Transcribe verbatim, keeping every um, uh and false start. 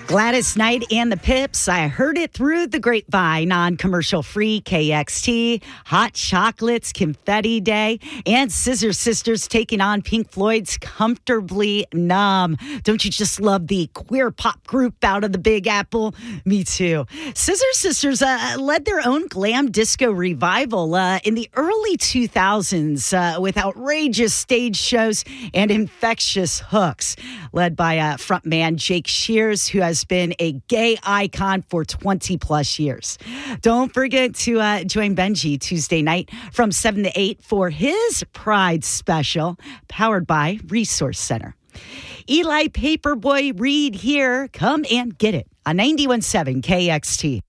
Gladys Knight and the Pips. I heard it through the grapevine on commercial free K X T. Hot Chocolates, Confetti Day, and Scissor Sisters taking on Pink Floyd's Comfortably Numb. Don't you just love the queer pop group out of the Big Apple? Me too. Scissor Sisters uh, led their own glam disco revival uh, in the early two thousands uh, with outrageous stage shows and infectious hooks. Led by uh, frontman Jake Shears, who has been a gay icon for twenty plus years. Don't forget to uh, join Benji Tuesday night from seven to eight for his Pride special, powered by Resource Center. Eli Paperboy Reed here. Come and get it on ninety-one point seven K X T.